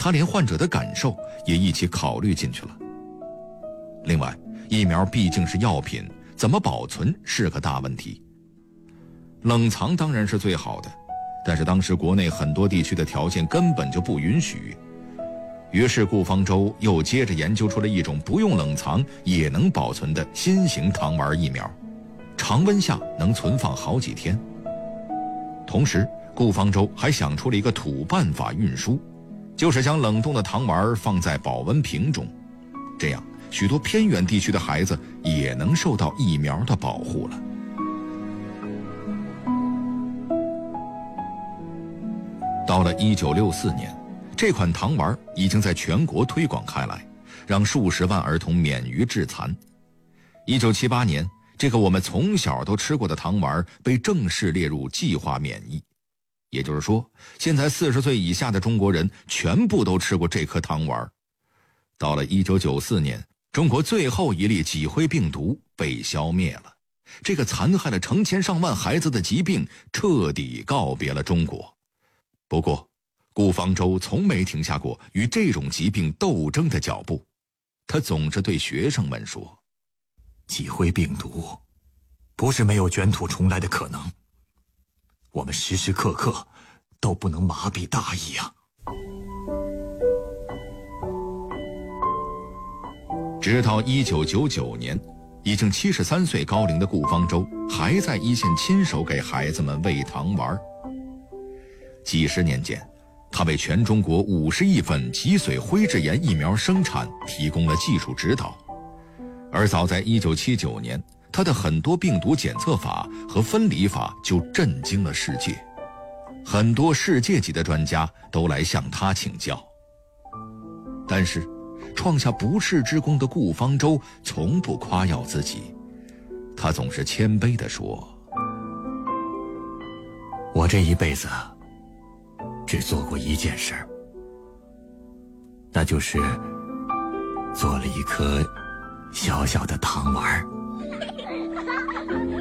他连患者的感受也一起考虑进去了。另外，疫苗毕竟是药品，怎么保存是个大问题。冷藏当然是最好的，但是当时国内很多地区的条件根本就不允许。于是顾方舟又接着研究出了一种不用冷藏也能保存的新型糖丸疫苗，常温下能存放好几天。同时，顾方舟还想出了一个土办法运输，就是将冷冻的糖丸放在保温瓶中，这样许多偏远地区的孩子也能受到疫苗的保护了。到了1964年，这款糖丸已经在全国推广开来，让数十万儿童免于致残。1978年，这个我们从小都吃过的糖丸被正式列入计划免疫，也就是说，现在40岁以下的中国人全部都吃过这颗糖丸。到了1994年，中国最后一例脊灰病毒被消灭了，这个残害了成千上万孩子的疾病彻底告别了中国。不过，顾方舟从没停下过与这种疾病斗争的脚步，他总是对学生们说： 脊灰病毒不是没有卷土重来的可能，我们时时刻刻都不能麻痹大意啊。 直到1999年，已经73岁高龄的顾方舟还在一线亲手给孩子们喂糖丸。几十年间，他为全中国50亿份脊髓灰质炎疫苗生产提供了技术指导。而早在1979年，他的很多病毒检测法和分离法就震惊了世界，很多世界级的专家都来向他请教。但是，创下不世之功的顾方舟从不夸耀自己，他总是谦卑地说： 我这一辈子只做过一件事，那就是做了一颗小小的糖丸。